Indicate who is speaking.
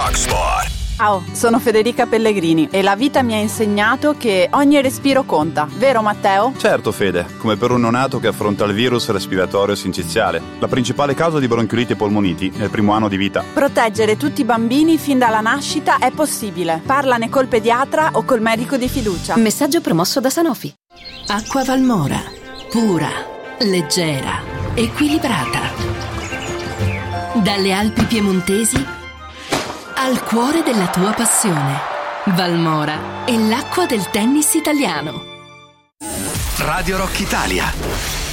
Speaker 1: Rocksport.
Speaker 2: Ciao, sono Federica Pellegrini e la vita mi ha insegnato che ogni respiro conta, vero Matteo?
Speaker 3: Certo Fede, come per un neonato che affronta il virus respiratorio sinciziale, la principale causa di bronchioliti e polmoniti nel primo anno di vita.
Speaker 2: Proteggere tutti i bambini fin dalla nascita è possibile. Parlane col pediatra o col medico di fiducia.
Speaker 4: Messaggio promosso da Sanofi. Acqua Valmora, pura, leggera, equilibrata. Dalle Alpi piemontesi al cuore della tua passione. Valmora è l'acqua del tennis italiano.
Speaker 1: Radio Rock Italia.